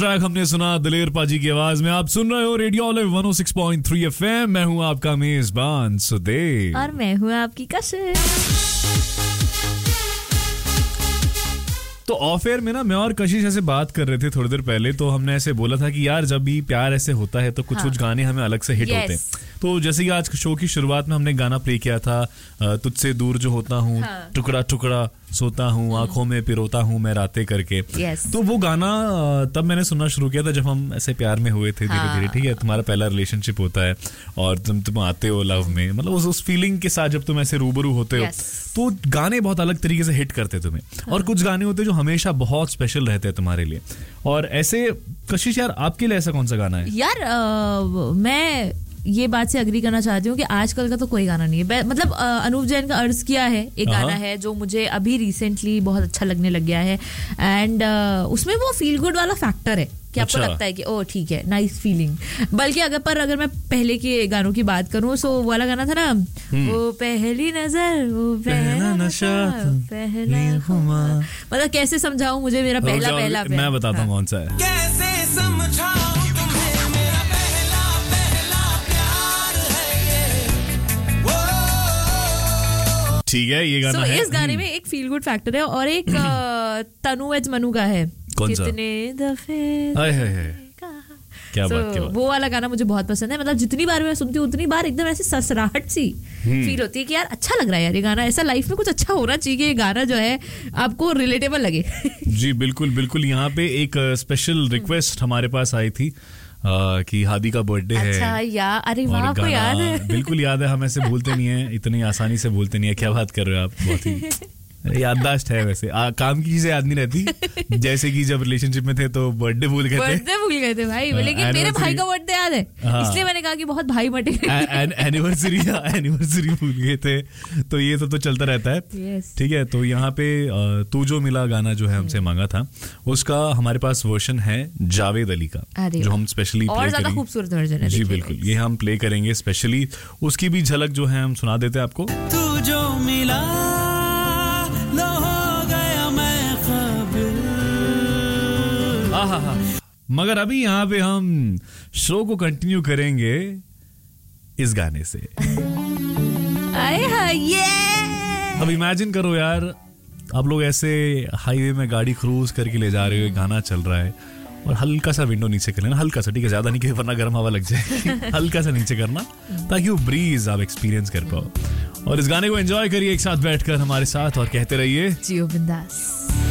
Track हमने सुना दिलेर पाजी की आवाज में। आप सुन रहे हो रेडियो ऑलिव 106.3 FM। मैं हूं आपका मेजबान सुदेव और मैं हूं आपकी कशिश। तो ऑफ एयर में ना मैं और कशिश ऐसे बात कर रहे थे थोड़ी देर पहले, तो हमने ऐसे बोला था कि यार जब भी प्यार ऐसे होता है तो कुछ गाने हमें अलग से हिट होते हैं। तो जैसे कि आज शो की शुरुआत में हमने गाना प्ले किया था तुझसे दूर जो होता हूँ, टुकड़ा टुकड़ा सोता हूँ, आंखों में पिरोता हूँ मैं रातें करके। तो वो गाना तब मैंने सुनना शुरू किया था जब हम ऐसे प्यार में हुए थे धीरे धीरे। ठीक है, तुम्हारा पहला रिलेशनशिप होता है और तुम आते हो लव में, मतलब उस फीलिंग के साथ जब तुम ऐसे रूबरू होते हो तो गाने बहुत अलग तरीके से हिट करते तुम्हें। और कुछ गाने होते हैं जो हमेशा बहुत स्पेशल रहते हैं तुम्हारे लिए। और ऐसे कशिश यार आपके लिए ऐसा कौन सा गाना है? यार मैं ये बात से अग्री करना चाहती हूँ कि आजकल का तो कोई गाना नहीं है। मतलब अनूप जैन का अर्ज किया है एक गाना है जो मुझे अभी रिसेंटली बहुत अच्छा लगने लग गया है। एंड उसमें वो फील गुड वाला फैक्टर है कि आपको लगता है कि ओ ठीक है, नाइस फीलिंग। बल्कि अगर मैं पहले के गानों की बात करूं तो वो वाला गाना था ना, वो पहली नजर, वो पहला नशा, पहला मतलब कैसे समझाऊं, मुझे मेरा पहला प्यार। मैं बताता हूँ कौन सा है। कैसे समझाऊं तुम्हें मेरा पहला प्यार है ये। ठीक है, ये गाना है। इस गाने में एक फील गुड फैक्टर है और एक तनु एज मनु का है, कितने दफे क्या बात वो वाला गाना मुझे बहुत पसंद है। मतलब जितनी बार मैं सुनती हूँ उतनी बार एकदम ऐसे ससराहट सी फील होती है कि यार अच्छा लग रहा है यार ये गाना। ऐसा लाइफ में कुछ अच्छा होना चाहिए कि ये गाना जो है आपको रिलेटेबल लगे। जी बिल्कुल बिल्कुल। यहाँ पे एक स्पेशल रिक्वेस्ट हमारे पास आई थी कि हादी का बर्थडे है। अच्छा यार, अरे वाह, आपको याद है? बिल्कुल याद है, हम ऐसे भूलते नहीं है, इतनी आसानी से भूलते नहीं है। क्या बात कर रहे हो आप, बहुत ही याददाश्त है वैसे। काम की चीजें याद नहीं रहती। जैसे कि जब रिलेशनशिप में थे तो बर्थडे भूल गए थे भाई। लेकिन मेरे भाई का बर्थडे याद है, इसलिए मैंने कहा कि बहुत भाई मटे। एनिवर्सरी भूल गए थे। तो ये तो चलता रहता है। ठीक है, तो यहाँ पे तू जो मिला गाना जो है हमसे मांगा था, उसका हमारे पास वर्जन है जावेद अली का, जो हम स्पेशली और ज्यादा खूबसूरत वर्जन है। जी बिल्कुल, ये हम प्ले करेंगे स्पेशली। उसकी भी झलक जो है हम सुना देते हैं आपको। तू जो मिला मगर अभी यहाँ पे हम शो को कंटिन्यू करेंगे इस गाने से। अब इमेजिन करो यार, आप लोग ऐसे हाईवे में गाड़ी क्रूज करके ले जा रहे हो, गाना चल रहा है और हल्का सा विंडो नीचे कर लेना, हल्का सा, ठीक है, ज्यादा नहीं कि वरना गर्म हवा लग जाए। हल्का सा नीचे करना ताकि वो ब्रीज आप एक्सपीरियंस कर पाओ। और इस गाने को एंजॉय करिए एक साथ बैठकर हमारे साथ और कहते रहिए जियो बिंदास।